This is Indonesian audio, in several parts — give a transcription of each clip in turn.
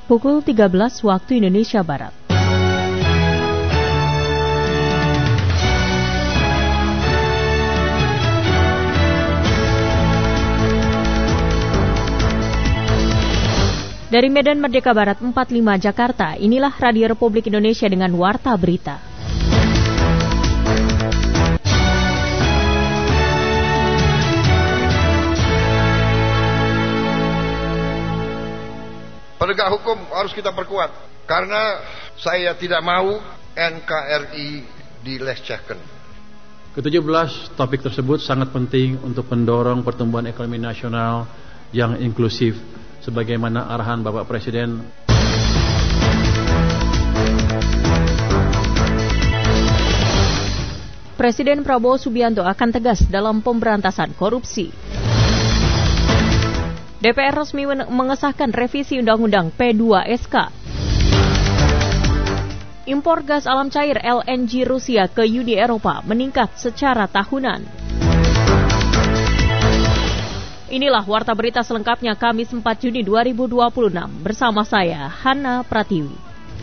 Pukul 13 waktu Indonesia Barat. Dari Medan Merdeka Barat 45 Jakarta, inilah Radio Republik Indonesia dengan Warta Berita. Penegak hukum harus kita perkuat, karena saya tidak mau NKRI dilecehkan. Ke-17 topik tersebut sangat penting untuk mendorong pertumbuhan ekonomi nasional yang inklusif, sebagaimana arahan Bapak Presiden. Presiden Prabowo Subianto akan tegas dalam pemberantasan korupsi. DPR resmi mengesahkan revisi Undang-Undang P2SK. Impor gas alam cair LNG Rusia ke Uni Eropa meningkat secara tahunan. Inilah Warta Berita selengkapnya Kamis 4 Juni 2026 bersama saya, Hana Pratiwi.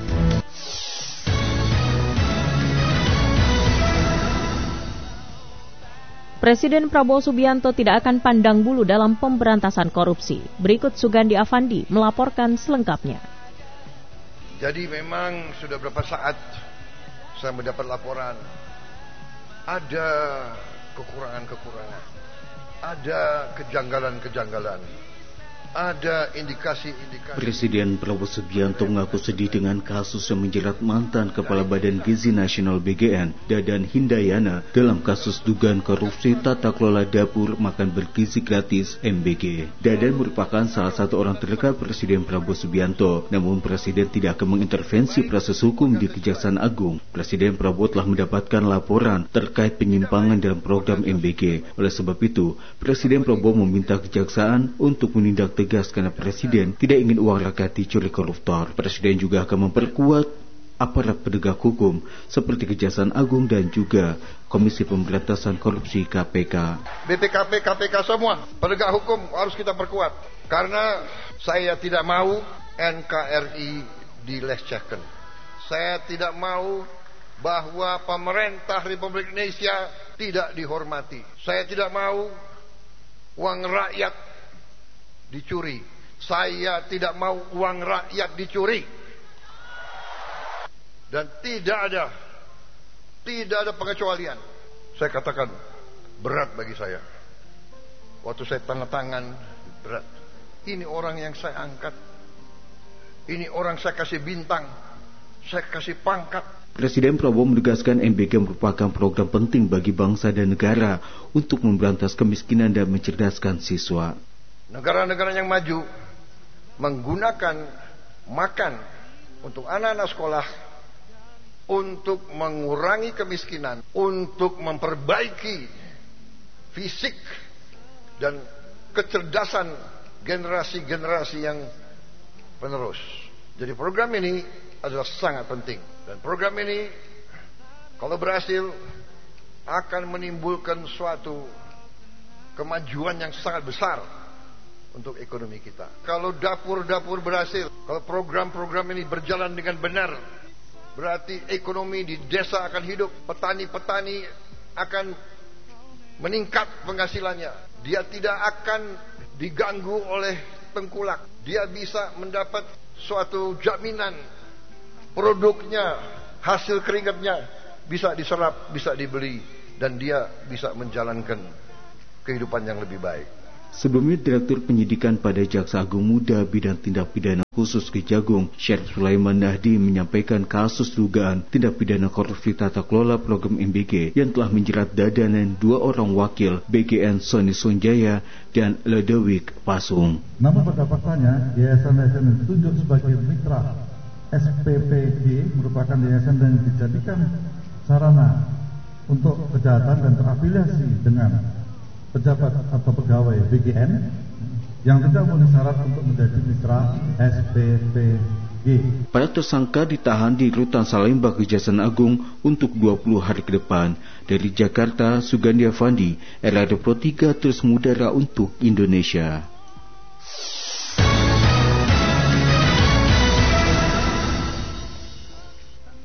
Presiden Prabowo Subianto tidak akan pandang bulu dalam pemberantasan korupsi. Berikut Sugandi Avandi melaporkan selengkapnya. Jadi memang sudah berapa saat saya mendapat laporan ada kekurangan-kekurangan, ada kejanggalan-kejanggalan, ada indikasi-indikasi. Presiden Prabowo Subianto mengaku sedih dengan kasus yang menjerat mantan Kepala Badan Gizi Nasional BGN, Dadan Hindayana, dalam kasus dugaan korupsi tata kelola dapur makan bergizi gratis MBG. Dadan merupakan salah satu orang terdekat Presiden Prabowo Subianto, namun Presiden tidak akan mengintervensi proses hukum di Kejaksaan Agung. Presiden Prabowo telah mendapatkan laporan terkait penyimpangan dalam program MBG. Oleh sebab itu, Presiden Prabowo meminta Kejaksaan untuk menindak tegas karena Presiden tidak ingin uang rakyat dicuri koruptor. Presiden juga akan memperkuat aparat penegak hukum seperti Kejaksaan Agung dan juga Komisi Pemberantasan Korupsi KPK. BPKP, KPK semua penegak hukum harus kita perkuat, karena saya tidak mau NKRI dilecehkan. Saya tidak mau bahwa pemerintah Republik Indonesia tidak dihormati. Saya tidak mau uang rakyat dicuri. Saya tidak mau uang rakyat dicuri. Dan tidak ada pengecualian. Saya katakan berat bagi saya. Waktu saya tanda tangan, berat. Ini orang yang saya angkat. Ini orang saya kasih bintang. Saya kasih pangkat. Presiden Prabowo menegaskan MBG merupakan program penting bagi bangsa dan negara untuk memberantas kemiskinan dan mencerdaskan siswa. Negara-negara yang maju menggunakan makan untuk anak-anak sekolah, untuk mengurangi kemiskinan, untuk memperbaiki fisik dan kecerdasan generasi-generasi yang penerus. Jadi program ini adalah sangat penting. Dan program ini kalau berhasil akan menimbulkan suatu kemajuan yang sangat besar untuk ekonomi kita. Kalau dapur-dapur berhasil, kalau program-program ini berjalan dengan benar, berarti ekonomi di desa akan hidup, petani-petani akan meningkat penghasilannya. Dia tidak akan diganggu oleh tengkulak. Dia bisa mendapat suatu jaminan produknya, hasil keringatnya bisa diserap, bisa dibeli, dan dia bisa menjalankan kehidupan yang lebih baik. Sebelumnya, Direktur Penyidikan pada Jaksa Agung Muda Bidang Tindak Pidana Khusus Kejagung, Syarif Sulaiman Nahdi, menyampaikan kasus dugaan tindak pidana korupsi tata kelola program MBG yang telah menjerat Dadan dan 2 orang wakil BGN, Sony Sonjaya dan Ledewik Pasung. Namun pada faktanya, yayasan-yayasan yang ditunjuk sebagai mitra SPPG merupakan yayasan yang dijadikan sarana untuk kejahatan dan terafiliasi dengan pejabat atau pegawai BGN yang tidak memenuhi syarat untuk menjadi mitra SPPG. Para tersangka ditahan di Rutan Salemba Kejaksaan Agung untuk 20 hari ke depan. Dari Jakarta, Sugandi Avandi, RRI Pro 3 terus mengudara untuk Indonesia.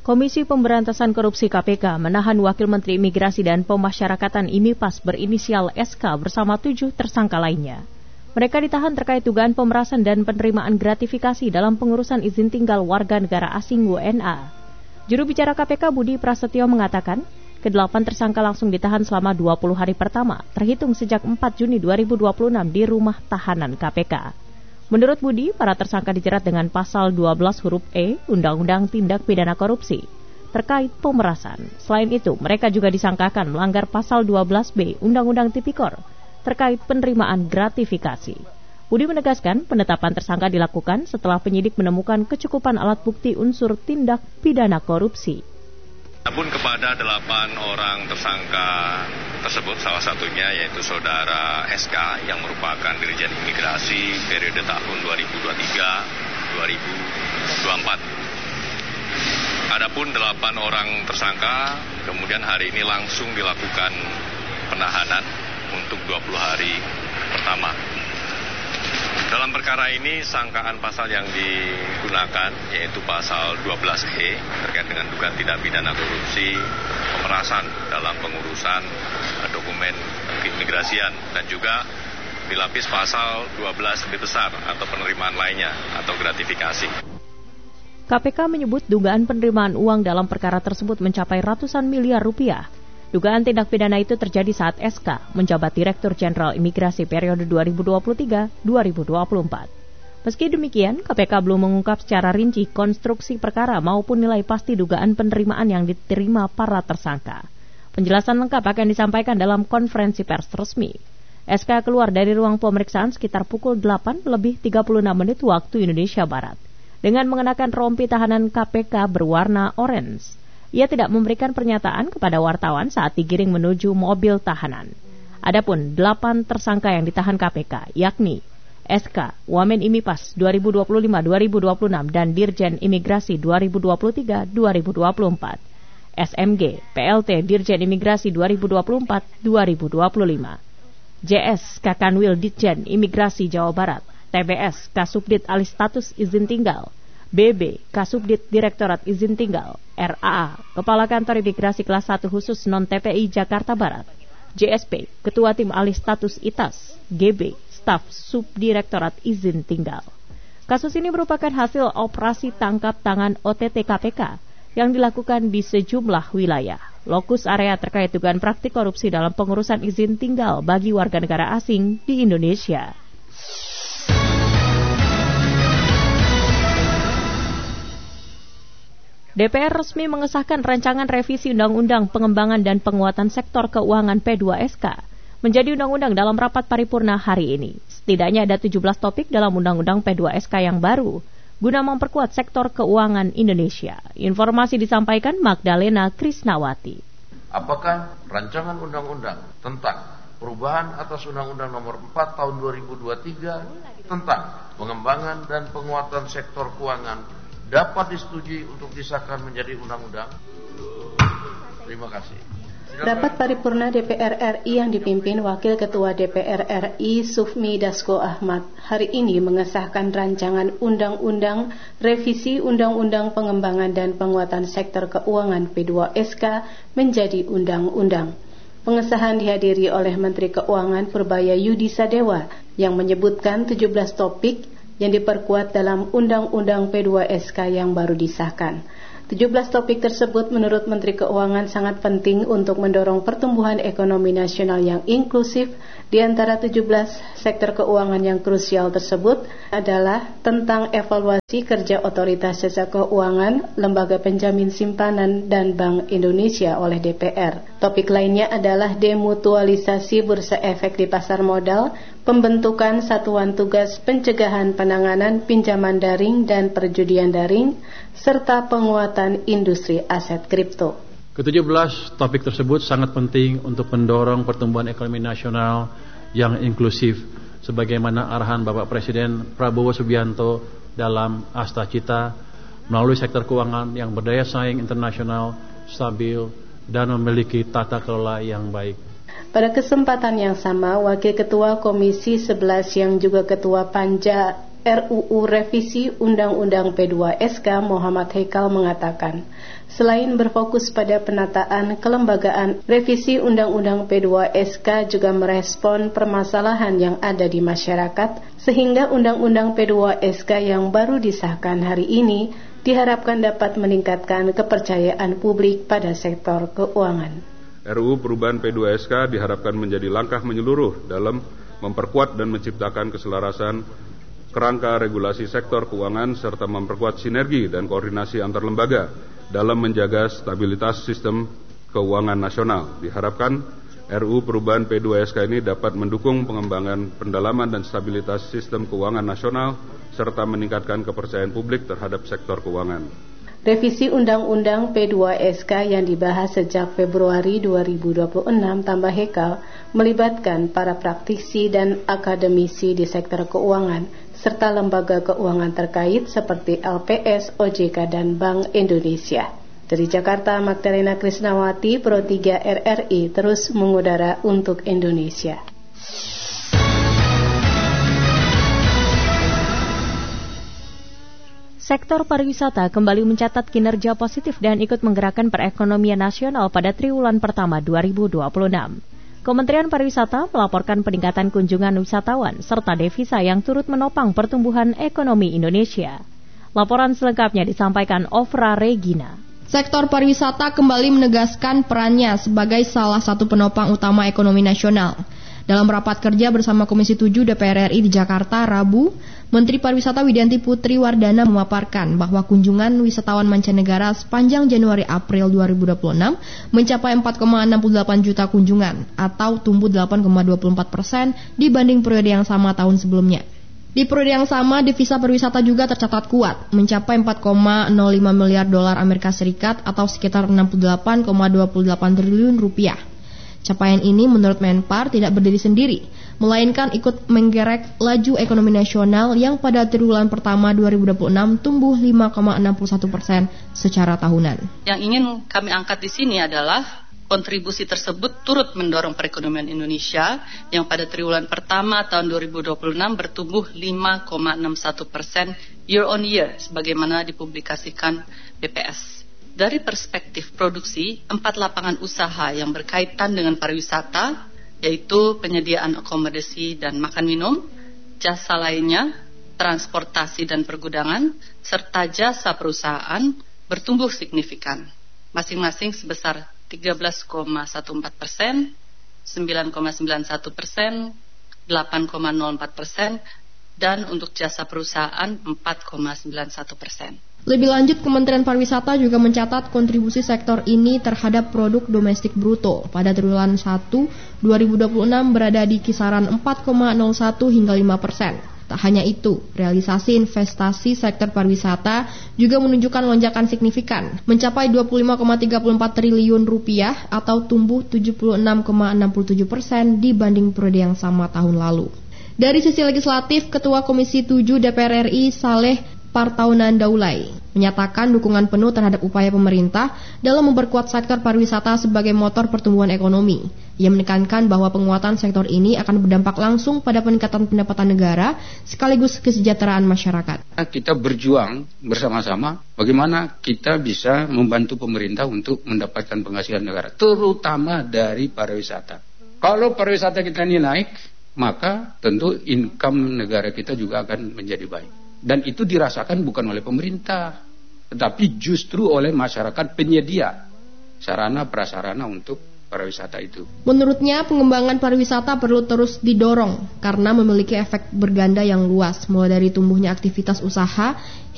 Komisi Pemberantasan Korupsi KPK menahan Wakil Menteri Imigrasi dan Pemasyarakatan IMIPAS berinisial SK bersama 7 tersangka lainnya. Mereka ditahan terkait dugaan pemerasan dan penerimaan gratifikasi dalam pengurusan izin tinggal warga negara asing WNA. Juru bicara KPK Budi Prasetyo mengatakan, ke-8 tersangka langsung ditahan selama 20 hari pertama, terhitung sejak 4 Juni 2026 di rumah tahanan KPK. Menurut Budi, para tersangka dijerat dengan pasal 12 huruf E Undang-Undang Tindak Pidana Korupsi terkait pemerasan. Selain itu, mereka juga disangkakan melanggar pasal 12B Undang-Undang Tipikor terkait penerimaan gratifikasi. Budi menegaskan penetapan tersangka dilakukan setelah penyidik menemukan kecukupan alat bukti unsur tindak pidana korupsi. Adapun kepada 8 orang tersangka tersebut, salah satunya yaitu saudara SK yang merupakan Dirjen Imigrasi periode tahun 2023-2024. Adapun 8 orang tersangka kemudian hari ini langsung dilakukan penahanan untuk 20 hari pertama. Dalam perkara ini sangkaan pasal yang digunakan yaitu pasal 12E terkait dengan dugaan tindak pidana korupsi, pemerasan dalam pengurusan dokumen keimigrasian dan juga dilapis pasal 12 lebih besar atau penerimaan lainnya atau gratifikasi. KPK menyebut dugaan penerimaan uang dalam perkara tersebut mencapai ratusan miliar rupiah. Dugaan tindak pidana itu terjadi saat SK menjabat Direktur Jenderal Imigrasi periode 2023-2024. Meski demikian, KPK belum mengungkap secara rinci konstruksi perkara maupun nilai pasti dugaan penerimaan yang diterima para tersangka. Penjelasan lengkap akan disampaikan dalam konferensi pers resmi. SK keluar dari ruang pemeriksaan sekitar pukul 8:36 waktu Indonesia Barat dengan mengenakan rompi tahanan KPK berwarna orange. Ia tidak memberikan pernyataan kepada wartawan saat digiring menuju mobil tahanan. Adapun 8 tersangka yang ditahan KPK, yakni SK, Wamen IMIPAS 2025-2026 dan Dirjen Imigrasi 2023-2024, SMG, PLT Dirjen Imigrasi 2024-2025, JS, Kakanwil Ditjen Imigrasi Jawa Barat, TBS, Kasubdit Alih Status Izin Tinggal, BB, Kasubdit Direktorat Izin Tinggal, RAA, Kepala Kantor Imigrasi Kelas 1 Khusus Non-TPI Jakarta Barat, JSP, Ketua Tim Alih Status ITAS, GB, Staf Subdirektorat Izin Tinggal. Kasus ini merupakan hasil operasi tangkap tangan OTT KPK yang dilakukan di sejumlah wilayah. Lokus area terkait dugaan praktik korupsi dalam pengurusan izin tinggal bagi warga negara asing di Indonesia. DPR resmi mengesahkan rancangan revisi Undang-Undang Pengembangan dan Penguatan Sektor Keuangan P2SK menjadi undang-undang dalam rapat paripurna hari ini. Setidaknya ada 17 topik dalam Undang-Undang P2SK yang baru guna memperkuat sektor keuangan Indonesia. Informasi disampaikan Magdalena Krisnawati. Apakah rancangan undang-undang tentang perubahan atas Undang-Undang Nomor 4 Tahun 2023 tentang pengembangan dan penguatan sektor keuangan dapat disetujui untuk disahkan menjadi undang-undang? Terima kasih. Rapat paripurna DPR RI yang dipimpin Wakil Ketua DPR RI Sufmi Dasko Ahmad hari ini mengesahkan rancangan undang-undang revisi Undang-Undang Pengembangan dan Penguatan Sektor Keuangan P2SK menjadi undang-undang. Pengesahan dihadiri oleh Menteri Keuangan Purbaya Yudi Sadewa yang menyebutkan 17 topik yang diperkuat dalam Undang-Undang P2SK yang baru disahkan. 17 topik tersebut menurut Menteri Keuangan sangat penting untuk mendorong pertumbuhan ekonomi nasional yang inklusif. Di antara 17 sektor keuangan yang krusial tersebut adalah tentang evaluasi kerja Otoritas Jasa Keuangan, Lembaga Penjamin Simpanan, dan Bank Indonesia oleh DPR. Topik lainnya adalah demutualisasi bursa efek di pasar modal, pembentukan satuan tugas pencegahan penanganan pinjaman daring dan perjudian daring, serta penguatan industri aset kripto. Ke-17 topik tersebut sangat penting untuk mendorong pertumbuhan ekonomi nasional yang inklusif sebagaimana arahan Bapak Presiden Prabowo Subianto dalam Asta Cita melalui sektor keuangan yang berdaya saing internasional, stabil, dan memiliki tata kelola yang baik. Pada kesempatan yang sama, Wakil Ketua Komisi 11 yang juga Ketua Panja RUU Revisi Undang-Undang P2SK Muhammad Haikal mengatakan, selain berfokus pada penataan kelembagaan, revisi Undang-Undang P2SK juga merespon permasalahan yang ada di masyarakat, sehingga Undang-Undang P2SK yang baru disahkan hari ini diharapkan dapat meningkatkan kepercayaan publik pada sektor keuangan. RUU perubahan P2SK diharapkan menjadi langkah menyeluruh dalam memperkuat dan menciptakan keselarasan kerangka regulasi sektor keuangan serta memperkuat sinergi dan koordinasi antar lembaga dalam menjaga stabilitas sistem keuangan nasional. Diharapkan RUU perubahan P2SK ini dapat mendukung pengembangan pendalaman dan stabilitas sistem keuangan nasional serta meningkatkan kepercayaan publik terhadap sektor keuangan. Revisi Undang-Undang P2SK yang dibahas sejak Februari 2026 tambah Haikal melibatkan para praktisi dan akademisi di sektor keuangan serta lembaga keuangan terkait seperti LPS, OJK, dan Bank Indonesia. Dari Jakarta, Magdalena Krisnawati, Pro 3 RRI, terus mengudara untuk Indonesia. Sektor pariwisata kembali mencatat kinerja positif dan ikut menggerakkan perekonomian nasional pada triwulan pertama 2026. Kementerian Pariwisata melaporkan peningkatan kunjungan wisatawan serta devisa yang turut menopang pertumbuhan ekonomi Indonesia. Laporan selengkapnya disampaikan Ofra Regina. Sektor pariwisata kembali menegaskan perannya sebagai salah satu penopang utama ekonomi nasional. Dalam rapat kerja bersama Komisi 7 DPR RI di Jakarta, Rabu, Menteri Pariwisata Widianti Putri Wardana memaparkan bahwa kunjungan wisatawan mancanegara sepanjang Januari-April 2026 mencapai 4,68 juta kunjungan atau tumbuh 8,24% dibanding periode yang sama tahun sebelumnya. Di periode yang sama, devisa pariwisata juga tercatat kuat, mencapai 4,05 miliar dolar Amerika Serikat atau sekitar 68,28 triliun rupiah. Capaian ini menurut Menpar tidak berdiri sendiri, melainkan ikut menggerek laju ekonomi nasional yang pada triwulan pertama 2026 tumbuh 5,61% secara tahunan. Yang ingin kami angkat di sini adalah kontribusi tersebut turut mendorong perekonomian Indonesia yang pada triwulan pertama tahun 2026 bertumbuh 5,61% year on year sebagaimana dipublikasikan BPS. Dari perspektif produksi, 4 lapangan usaha yang berkaitan dengan pariwisata, yaitu penyediaan akomodasi dan makan minum, jasa lainnya, transportasi dan pergudangan, serta jasa perusahaan bertumbuh signifikan, masing-masing sebesar 13,14%, 9,91%, 8,04%, dan untuk jasa perusahaan 4,91%. Lebih lanjut, Kementerian Pariwisata juga mencatat kontribusi sektor ini terhadap produk domestik bruto pada triwulan 1 2026 berada di kisaran 4,01 hingga 5%. Tak hanya itu, realisasi investasi sektor pariwisata juga menunjukkan lonjakan signifikan, mencapai 25,34 triliun rupiah atau tumbuh 76,67% dibanding periode yang sama tahun lalu. Dari sisi legislatif, Ketua Komisi 7 DPR RI Saleh Partaunan Daulay menyatakan dukungan penuh terhadap upaya pemerintah dalam memperkuat sektor pariwisata sebagai motor pertumbuhan ekonomi. Ia menekankan bahwa penguatan sektor ini akan berdampak langsung pada peningkatan pendapatan negara sekaligus kesejahteraan masyarakat. Kita berjuang bersama-sama bagaimana kita bisa membantu pemerintah untuk mendapatkan penghasilan negara, terutama dari pariwisata. Kalau pariwisata kita ini naik, maka tentu income negara kita juga akan menjadi baik. Dan itu dirasakan bukan oleh pemerintah, tetapi justru oleh masyarakat penyedia sarana prasarana untuk pariwisata itu. Menurutnya, pengembangan pariwisata perlu terus didorong karena memiliki efek berganda yang luas, mulai dari tumbuhnya aktivitas usaha